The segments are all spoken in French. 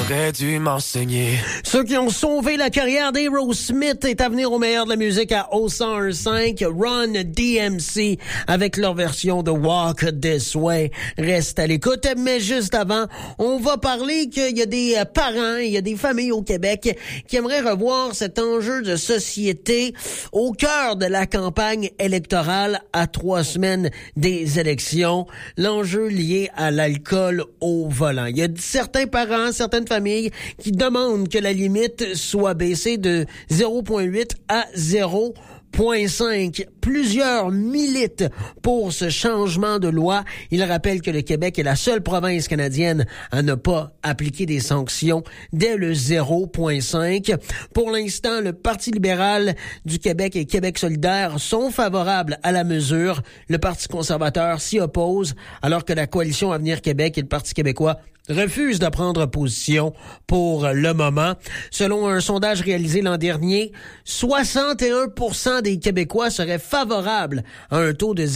T'aurais dû m'enseigner. Ceux qui ont sauvé la carrière d'Aerosmith est à venir au meilleur de la musique à O101.5. Run DMC avec leur version de Walk This Way. Reste à l'écoute, mais juste avant, on va parler qu'il y a des parents, il y a des familles au Québec qui aimeraient revoir cet enjeu de société au cœur de la campagne électorale à 3 semaines des élections. L'enjeu lié à l'alcool au volant. Il y a certains parents, certaines familles qui demandent que la limite soit baissée de 0,8 à 0,5. Plusieurs militent pour ce changement de loi. Il rappelle que le Québec est la seule province canadienne à ne pas appliquer des sanctions dès le 0,5. Pour l'instant, le Parti libéral du Québec et Québec solidaire sont favorables à la mesure. Le Parti conservateur s'y oppose, alors que la Coalition Avenir Québec et le Parti québécois refuse de prendre position pour le moment. Selon un sondage réalisé l'an dernier, 61% des Québécois seraient favorables à un taux de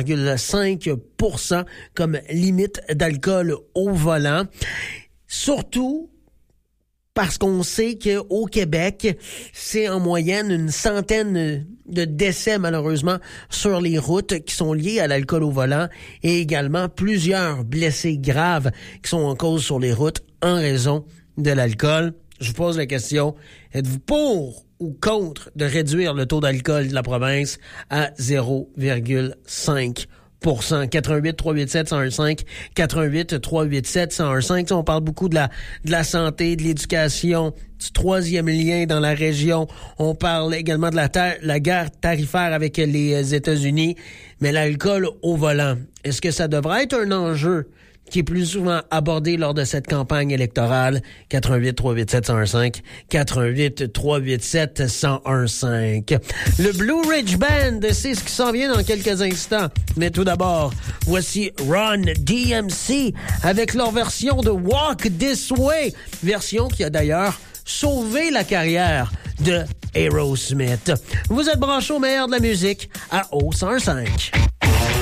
0,5% comme limite d'alcool au volant. Surtout parce qu'on sait qu'au Québec, c'est en moyenne une centaine de décès, malheureusement, sur les routes qui sont liés à l'alcool au volant et également plusieurs blessés graves qui sont en cause sur les routes en raison de l'alcool. Je vous pose la question, êtes-vous pour ou contre de réduire le taux d'alcool de la province à 0,5%? 88 387 1015 88 387 1015. On parle beaucoup de la santé, de l'éducation, du troisième lien dans la région. On parle également de la guerre tarifaire avec les États-Unis. Mais l'alcool au volant, est-ce que ça devrait être un enjeu qui est plus souvent abordé lors de cette campagne électorale? 88 387 1015 88 387 1015. Le Blue Ridge Band, c'est ce qui s'en vient dans quelques instants. Mais tout d'abord, voici Run DMC avec leur version de Walk This Way, version qui a d'ailleurs sauvé la carrière de Aerosmith. Vous êtes branchés au meilleur de la musique à O105.